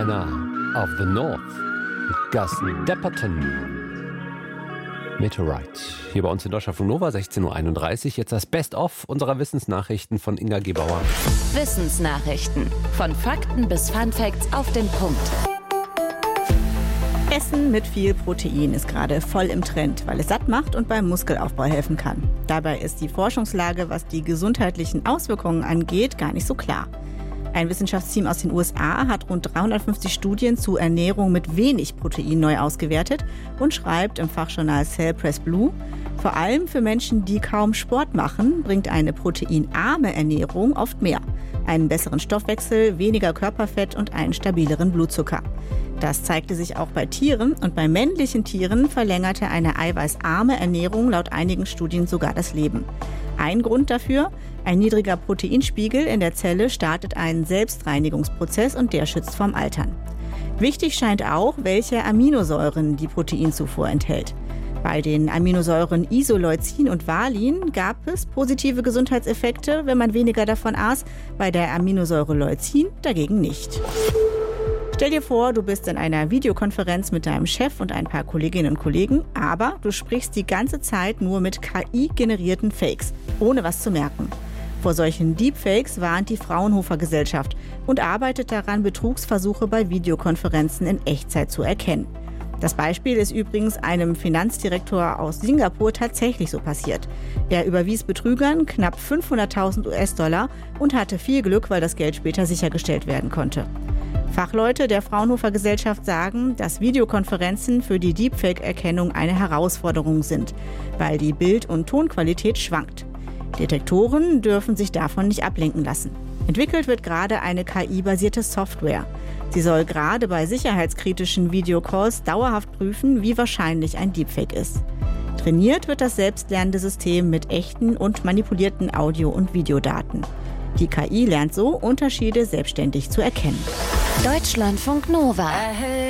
Anna of the North mit Gus Dapperton. Meteorite. Hier bei uns in Deutschlandfunk Nova, 16.31 Uhr. Jetzt das Best-of unserer Wissensnachrichten von Inga Gebauer. Wissensnachrichten. Von Fakten bis Funfacts auf den Punkt. Essen mit viel Protein ist gerade voll im Trend, weil es satt macht und beim Muskelaufbau helfen kann. Dabei ist die Forschungslage, was die gesundheitlichen Auswirkungen angeht, gar nicht so klar. Ein Wissenschaftsteam aus den USA hat rund 350 Studien zu Ernährung mit wenig Protein neu ausgewertet und schreibt im Fachjournal Cell Press Blue: Vor allem für Menschen, die kaum Sport machen, bringt eine proteinarme Ernährung oft mehr. Einen besseren Stoffwechsel, weniger Körperfett und einen stabileren Blutzucker. Das zeigte sich auch bei Tieren, und bei männlichen Tieren verlängerte eine eiweißarme Ernährung laut einigen Studien sogar das Leben. Ein Grund dafür: ein niedriger Proteinspiegel in der Zelle startet einen Selbstreinigungsprozess und der schützt vorm Altern. Wichtig scheint auch, welche Aminosäuren die Proteinzufuhr enthält. Bei den Aminosäuren Isoleucin und Valin gab es positive Gesundheitseffekte, wenn man weniger davon aß, bei der Aminosäure Leucin dagegen nicht. Stell dir vor, du bist in einer Videokonferenz mit deinem Chef und ein paar Kolleginnen und Kollegen, aber du sprichst die ganze Zeit nur mit KI-generierten Fakes, ohne was zu merken. Vor solchen Deepfakes warnt die Fraunhofer Gesellschaft und arbeitet daran, Betrugsversuche bei Videokonferenzen in Echtzeit zu erkennen. Das Beispiel ist übrigens einem Finanzdirektor aus Singapur tatsächlich so passiert. Er überwies Betrügern knapp 500.000 US-Dollar und hatte viel Glück, weil das Geld später sichergestellt werden konnte. Fachleute der Fraunhofer Gesellschaft sagen, dass Videokonferenzen für die Deepfake-Erkennung eine Herausforderung sind, weil die Bild- und Tonqualität schwankt. Detektoren dürfen sich davon nicht ablenken lassen. Entwickelt wird gerade eine KI-basierte Software. Sie soll gerade bei sicherheitskritischen Videocalls dauerhaft prüfen, wie wahrscheinlich ein Deepfake ist. Trainiert wird das selbstlernende System mit echten und manipulierten Audio- und Videodaten. Die KI lernt so, Unterschiede selbstständig zu erkennen. Deutschlandfunk Nova.